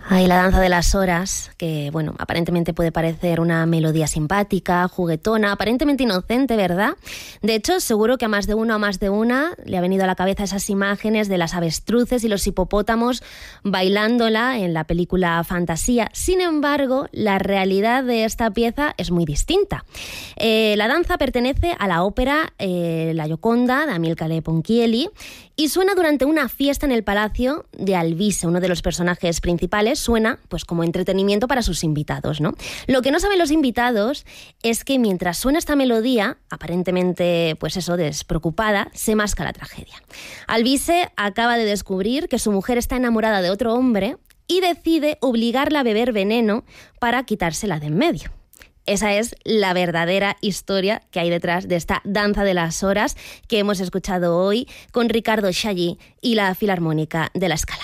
Ay, la danza de las horas, que bueno, aparentemente puede parecer una melodía simpática, juguetona, aparentemente inocente, ¿verdad? De hecho, seguro que a más de uno o más de una le ha venido a la cabeza esas imágenes de las avestruces y los hipopótamos bailándola en la película Fantasía. Sin embargo, la realidad de esta pieza es muy distinta. La danza pertenece a la ópera La Gioconda de Amilcare Ponchielli y suena durante una fiesta en el palacio de Alvise. Uno de los personajes principales suena pues como entretenimiento para sus invitados, ¿no? Lo que no saben los invitados es que mientras suena esta melodía, aparentemente pues eso, despreocupada, se masca la tragedia. Alvise acaba de descubrir que su mujer está enamorada de otro hombre y decide obligarla a beber veneno para quitársela de en medio. Esa es la verdadera historia que hay detrás de esta danza de las horas que hemos escuchado hoy con Riccardo Chailly y la Filarmónica de La Scala.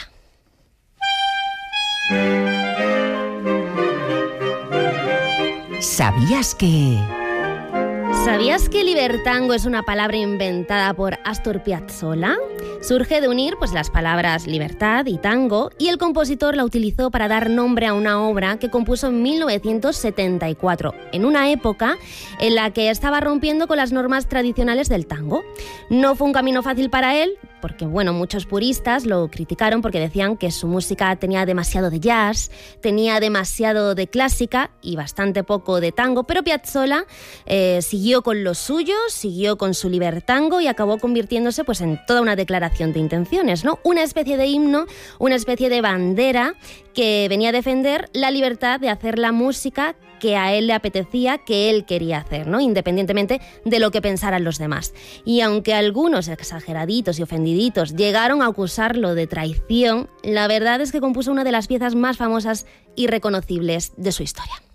¿Sabías que libertango es una palabra inventada por Astor Piazzolla? Surge de unir pues, las palabras libertad y tango, y el compositor la utilizó para dar nombre a una obra que compuso en 1974, en una época en la que estaba rompiendo con las normas tradicionales del tango. No fue un camino fácil para él, porque bueno, muchos puristas lo criticaron porque decían que su música tenía demasiado de jazz, tenía demasiado de clásica y bastante poco de tango, pero Piazzolla siguió con lo suyo, siguió con su libertango y acabó convirtiéndose pues, en toda una declaración de intenciones, ¿no? Una especie de himno, una especie de bandera que venía a defender la libertad de hacer la música que a él le apetecía, que él quería hacer, ¿no? Independientemente de lo que pensaran los demás. Y aunque algunos exageraditos y ofendiditos llegaron a acusarlo de traición, la verdad es que compuso una de las piezas más famosas y reconocibles de su historia.